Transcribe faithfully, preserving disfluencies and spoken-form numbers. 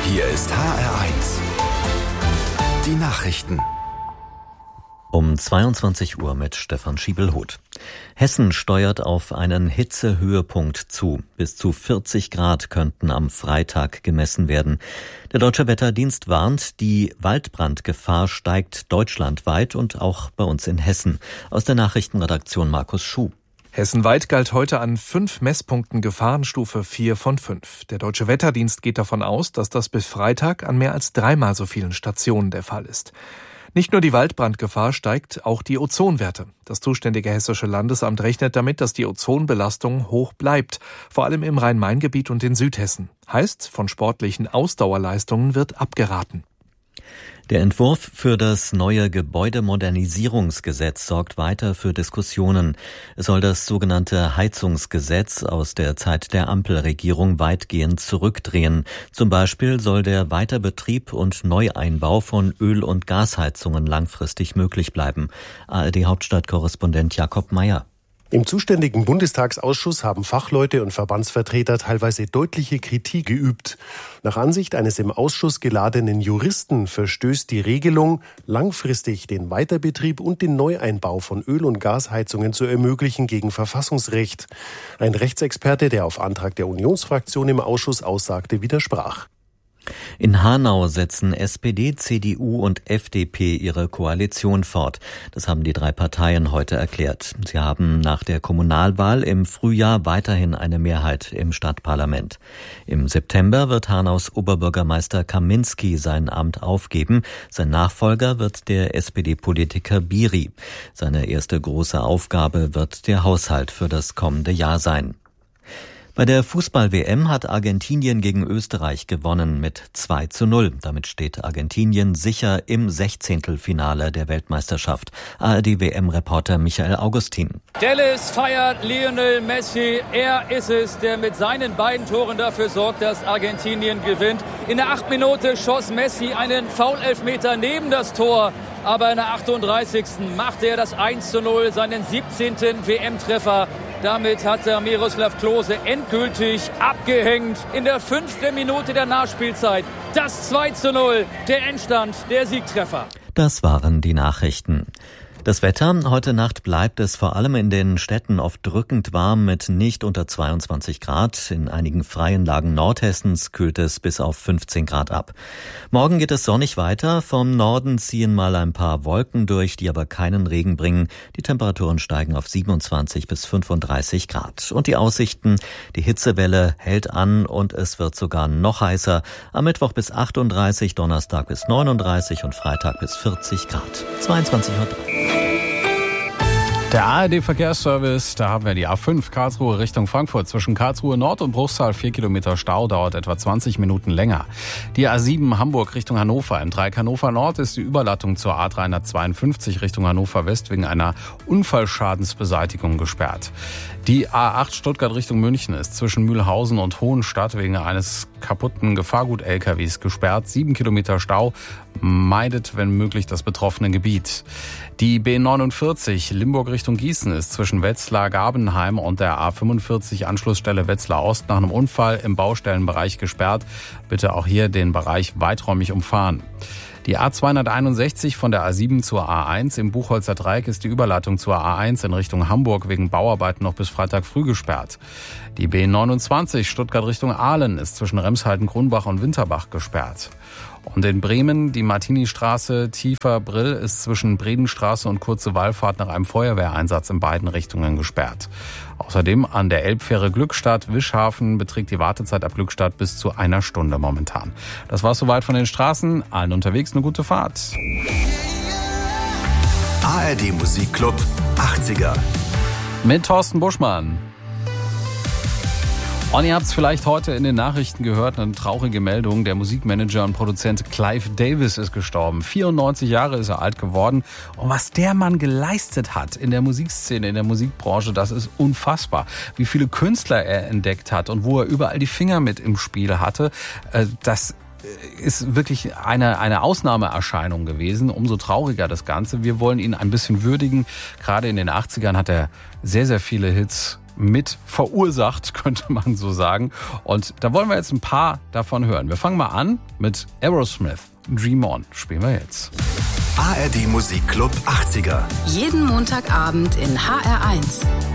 Hier ist H R eins. Die Nachrichten. Um zweiundzwanzig Uhr mit Stefan Schiebel-Huth. Hessen steuert auf einen Hitzehöhepunkt zu. Bis zu vierzig Grad könnten am Freitag gemessen werden. Der Deutsche Wetterdienst warnt, die Waldbrandgefahr steigt deutschlandweit und auch bei uns in Hessen. Aus der Nachrichtenredaktion Markus Schuh. Hessenweit galt heute an fünf Messpunkten Gefahrenstufe vier von fünf. Der Deutsche Wetterdienst geht davon aus, dass das bis Freitag an mehr als dreimal so vielen Stationen der Fall ist. Nicht nur die Waldbrandgefahr steigt, auch die Ozonwerte. Das zuständige Hessische Landesamt rechnet damit, dass die Ozonbelastung hoch bleibt, vor allem im Rhein-Main-Gebiet und in Südhessen. Heißt, von sportlichen Ausdauerleistungen wird abgeraten. Der Entwurf für das neue Gebäudemodernisierungsgesetz sorgt weiter für Diskussionen. Es soll das sogenannte Heizungsgesetz aus der Zeit der Ampelregierung weitgehend zurückdrehen. Zum Beispiel soll der Weiterbetrieb und Neueinbau von Öl- und Gasheizungen langfristig möglich bleiben. A R D-Hauptstadtkorrespondent Jakob Meyer. Im zuständigen Bundestagsausschuss haben Fachleute und Verbandsvertreter teilweise deutliche Kritik geübt. Nach Ansicht eines im Ausschuss geladenen Juristen verstößt die Regelung, langfristig den Weiterbetrieb und den Neueinbau von Öl- und Gasheizungen zu ermöglichen, gegen Verfassungsrecht. Ein Rechtsexperte, der auf Antrag der Unionsfraktion im Ausschuss aussagte, widersprach. In Hanau setzen S P D, C D U und F D P ihre Koalition fort. Das haben die drei Parteien heute erklärt. Sie haben nach der Kommunalwahl im Frühjahr weiterhin eine Mehrheit im Stadtparlament. Im September wird Hanaus Oberbürgermeister Kaminski sein Amt aufgeben. Sein Nachfolger wird der S P D-Politiker Biri. Seine erste große Aufgabe wird der Haushalt für das kommende Jahr sein. Bei der Fußball-W M hat Argentinien gegen Österreich gewonnen mit zwei zu null. Damit steht Argentinien sicher im Sechzehntelfinale der Weltmeisterschaft. A R D-W M-Reporter Michael Augustin. Dallas feiert Lionel Messi. Er ist es, der mit seinen beiden Toren dafür sorgt, dass Argentinien gewinnt. In der achten Minute schoss Messi einen Foul-Elfmeter neben das Tor. Aber in der achtunddreißigsten machte er das eins zu null, seinen siebzehnten W M-Treffer. Damit hat er Miroslav Klose endgültig abgehängt. In der fünften Minute der Nachspielzeit das zwei zu null, der Endstand, der Siegtreffer. Das waren die Nachrichten. Das Wetter, heute Nacht bleibt es vor allem in den Städten oft drückend warm mit nicht unter zweiundzwanzig Grad. In einigen freien Lagen Nordhessens kühlt es bis auf fünfzehn Grad ab. Morgen geht es sonnig weiter. Vom Norden ziehen mal ein paar Wolken durch, die aber keinen Regen bringen. Die Temperaturen steigen auf siebenundzwanzig bis fünfunddreißig Grad. Und die Aussichten, die Hitzewelle hält an und es wird sogar noch heißer. Am Mittwoch bis achtunddreißig, Donnerstag bis neununddreißig und Freitag bis vierzig Grad. zweiundzwanzig Uhr drei. Der A R D-Verkehrsservice, da haben wir die A fünf Karlsruhe Richtung Frankfurt. Zwischen Karlsruhe Nord und Bruchsal vier Kilometer Stau, dauert etwa zwanzig Minuten länger. Die A sieben Hamburg Richtung Hannover. Im Dreieck Hannover Nord ist die Überleitung zur A dreihundertzweiundfünfzig Richtung Hannover West wegen einer Unfallschadensbeseitigung gesperrt. Die A acht Stuttgart Richtung München ist zwischen Mühlhausen und Hohenstadt wegen eines kaputten Gefahrgut-L K Ws gesperrt. Sieben Kilometer Stau, meidet, wenn möglich, das betroffene Gebiet. Die B neunundvierzig Limburg Richtung Gießen ist zwischen Wetzlar-Gabenheim und der A fünfundvierzig Anschlussstelle Wetzlar Ost nach einem Unfall im Baustellenbereich gesperrt. Bitte auch hier den Bereich weiträumig umfahren. Die A zweihunderteinundsechzig von der A sieben zur A eins im Buchholzer Dreieck ist die Überleitung zur A eins in Richtung Hamburg wegen Bauarbeiten noch bis Freitag früh gesperrt. Die B neunundzwanzig Stuttgart Richtung Aalen ist zwischen Remshalden-Grunbach und Winterbach gesperrt. Und in Bremen die Martini-Straße tiefer Brill ist zwischen Bredenstraße und Kurze Wallfahrt nach einem Feuerwehreinsatz in beiden Richtungen gesperrt. Außerdem an der Elbfähre Glückstadt-Wischhafen beträgt die Wartezeit ab Glückstadt bis zu einer Stunde momentan. Das war's soweit von den Straßen. Allen unterwegs eine gute Fahrt. A R D Musikclub achtziger mit Thorsten Buschmann. Und ihr habt es vielleicht heute in den Nachrichten gehört, eine traurige Meldung. Der Musikmanager und Produzent Clive Davis ist gestorben. vierundneunzig Jahre ist er alt geworden. Und was der Mann geleistet hat in der Musikszene, in der Musikbranche, das ist unfassbar. Wie viele Künstler er entdeckt hat und wo er überall die Finger mit im Spiel hatte, das ist wirklich eine, eine Ausnahmeerscheinung gewesen. Umso trauriger das Ganze. Wir wollen ihn ein bisschen würdigen. Gerade in den achtzigern hat er sehr, sehr viele Hits mit verursacht, könnte man so sagen. Und da wollen wir jetzt ein paar davon hören. Wir fangen mal an mit Aerosmith. Dream On spielen wir jetzt. A R D Musikclub achtziger. Jeden Montagabend in H R eins.